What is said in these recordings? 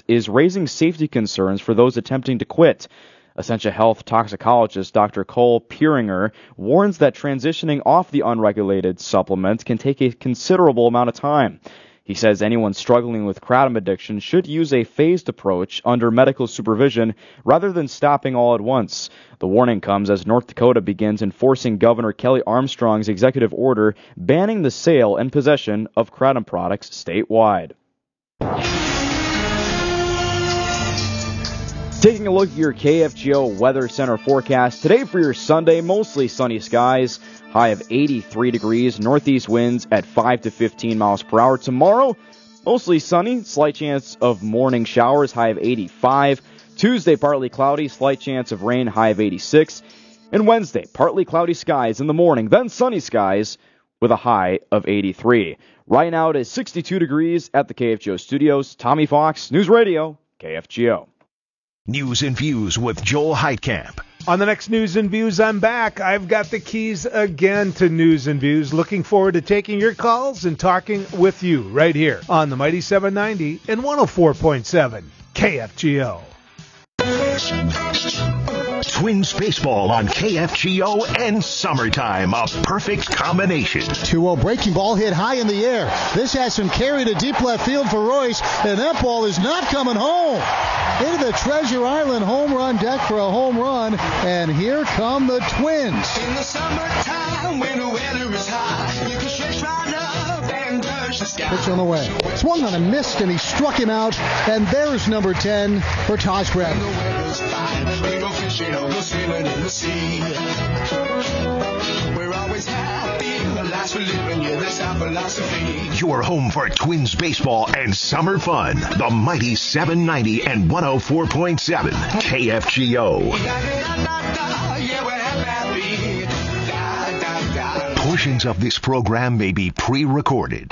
is raising safety concerns for those attempting to quit. Essentia Health toxicologist Dr. Cole Pieringer warns that transitioning off the unregulated supplement can take a considerable amount of time. He says anyone struggling with kratom addiction should use a phased approach under medical supervision rather than stopping all at once. The warning comes as North Dakota begins enforcing Governor Kelly Armstrong's executive order banning the sale and possession of kratom products statewide. Taking a look at your KFGO Weather Center forecast. Today for your Sunday, mostly sunny skies. High of 83 degrees, northeast winds at 5 to 15 miles per hour. Tomorrow, mostly sunny, slight chance of morning showers, high of 85. Tuesday, partly cloudy, slight chance of rain, high of 86. And Wednesday, partly cloudy skies in the morning, then sunny skies with a high of 83. Right now it is 62 degrees at the KFGO studios. Tommy Fox, News Radio, KFGO. News and Views with Joel Heitkamp. On the next News and Views, I'm back. I've got the keys again to News and Views. Looking forward to taking your calls and talking with you right here on the Mighty 790 and 104.7 KFGO. Twins baseball on KFGO and summertime, a perfect combination. 2-0 breaking ball hit high in the air. This has some carry to deep left field for Royce, and that ball is not coming home. Into the Treasure Island home run deck for a home run, and here come the Twins. In the summertime, when the weather is high, you can stretch right up and touch the sky. Pitch on the way. Swung on and missed, and he struck him out, and there's number 10 for Taj Bradley. When the weather's fine, we go fishing or go swimming in the sea. We're always happy, the lives we're living, yeah, that's our philosophy. Your home for Twins baseball and summer fun. The Mighty 790 and 104.7 KFGO. Yeah, we're happy. Portions of this program may be pre-recorded.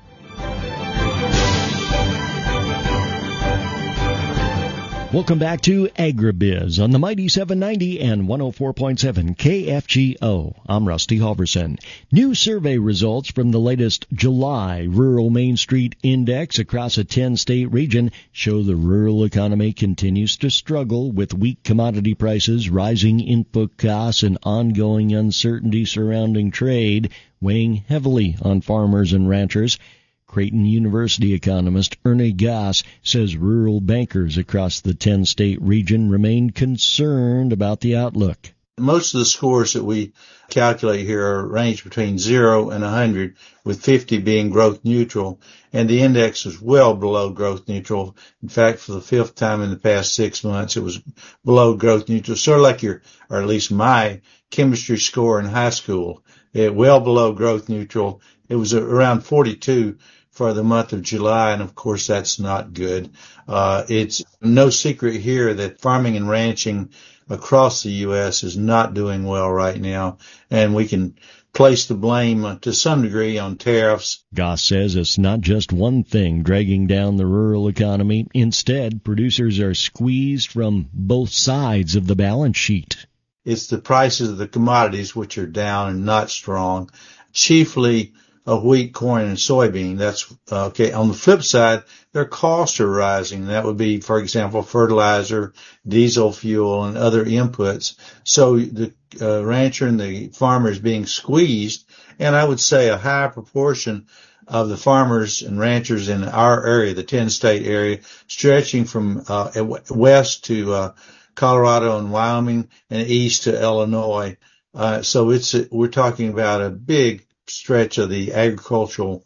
Welcome back to AgriBiz on the Mighty 790 and 104.7 KFGO. I'm Rusty Halverson. New survey results from the latest July Rural Main Street Index across a 10-state region show the rural economy continues to struggle with weak commodity prices, rising input costs, and ongoing uncertainty surrounding trade, weighing heavily on farmers and ranchers. Creighton University economist Ernie Goss says rural bankers across the 10-state region remain concerned about the outlook. Most of the scores that we calculate here range between 0 and 100, with 50 being growth neutral, and the index was well below growth neutral. In fact, for the fifth time in the past 6 months, it was below growth neutral, sort of like or at least my chemistry score in high school. Well below growth neutral. It was around 42 for the month of July, and of course that's not good. It's no secret here that farming and ranching across the U.S. is not doing well right now, and we can place the blame to some degree on tariffs. Goss says it's not just one thing dragging down the rural economy. Instead, producers are squeezed from both sides of the balance sheet. It's the prices of the commodities which are down and not strong, chiefly of wheat, corn, and soybean. That's okay. On the flip side, their costs are rising. That would be, for example, fertilizer, diesel fuel, and other inputs. So the rancher and the farmer is being squeezed, and I would say a high proportion of the farmers and ranchers in our area, the 10-state area, stretching from west to Colorado and Wyoming and east to Illinois. So we're talking about a big stretch of the agricultural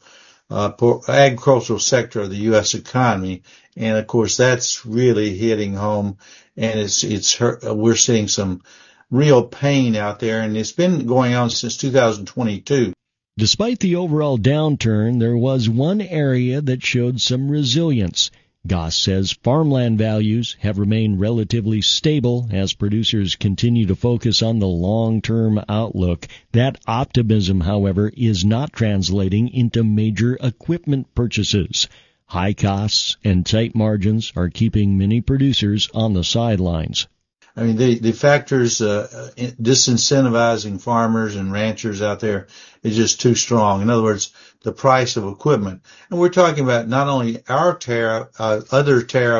sector of the U.S. economy, and of course that's really hitting home, and we're seeing some real pain out there, and it's been going on since 2022. Despite the overall downturn, there was one area that showed some resilience. Goss says farmland values have remained relatively stable as producers continue to focus on the long-term outlook. That optimism, however, is not translating into major equipment purchases. High costs and tight margins are keeping many producers on the sidelines. I mean, the factors disincentivizing farmers and ranchers out there is just too strong. In other words, the price of equipment. And we're talking about not only our tariff, other tariffs